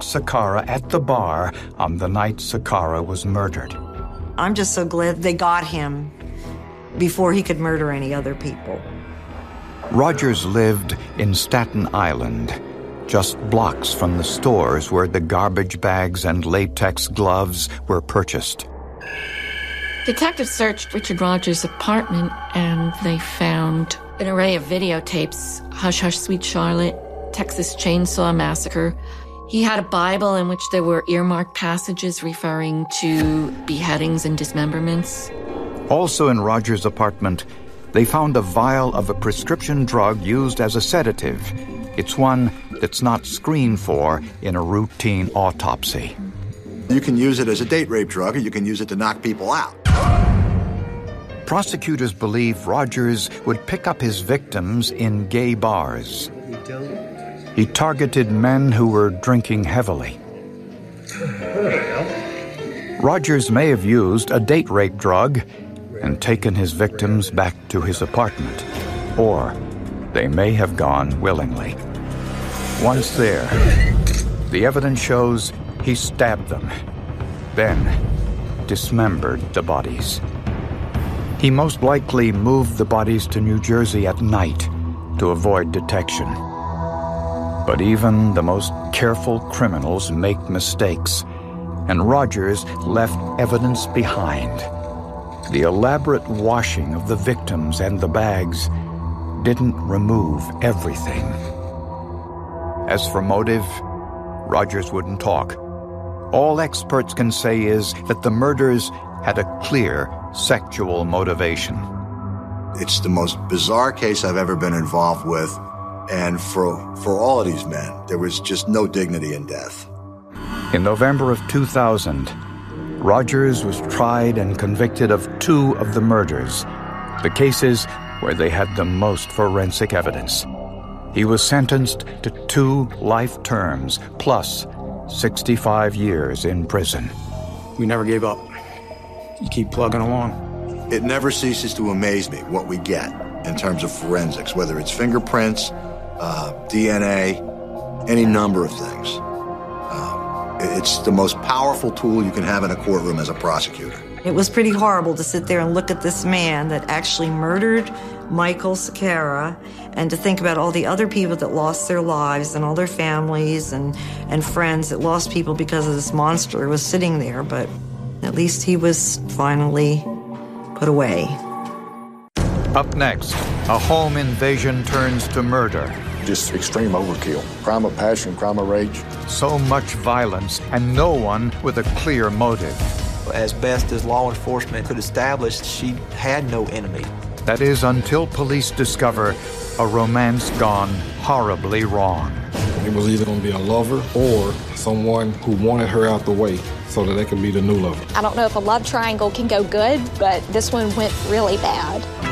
Sakara at the bar on the night Sakara was murdered. I'm just so glad they got him before he could murder any other people. Rogers lived in Staten Island, just blocks from the stores where the garbage bags and latex gloves were purchased. Detectives searched Richard Rogers' apartment and they found an array of videotapes: Hush Hush Sweet Charlotte, Texas Chainsaw Massacre. He had a Bible in which there were earmarked passages referring to beheadings and dismemberments. Also in Rogers' apartment, they found a vial of a prescription drug used as a sedative. It's one that's not screened for in a routine autopsy. You can use it as a date rape drug, or you can use it to knock people out. Prosecutors believe Rogers would pick up his victims in gay bars. He targeted men who were drinking heavily. Rogers may have used a date rape drug and taken his victims back to his apartment, or they may have gone willingly. Once there, the evidence shows he stabbed them, then dismembered the bodies. He most likely moved the bodies to New Jersey at night to avoid detection. But even the most careful criminals make mistakes, and Rogers left evidence behind. The elaborate washing of the victims and the bags didn't remove everything. As for motive, Rogers wouldn't talk. All experts can say is that the murders had a clear sexual motivation. It's the most bizarre case I've ever been involved with, and for all of these men, there was just no dignity in death. In November of 2000, Rogers was tried and convicted of 2 of the murders, the cases where they had the most forensic evidence. He was sentenced to 2 life terms, plus 65 years in prison. We never gave up. You keep plugging along. It never ceases to amaze me what we get in terms of forensics, whether it's fingerprints, DNA, any number of things. It's the most powerful tool you can have in a courtroom as a prosecutor. It was pretty horrible to sit there and look at this man that actually murdered Michael Sakara, and to think about all the other people that lost their lives and all their families and friends that lost people because of this monster who was sitting there. But at least he was finally put away. Up next, a home invasion turns to murder. Just extreme overkill. Crime of passion, crime of rage. So much violence and no one with a clear motive. As best as law enforcement could establish, she had no enemy. That is, until police discover a romance gone horribly wrong. It was either going to be a lover or someone who wanted her out the way so that they could be the new lover. I don't know if a love triangle can go good, but this one went really bad.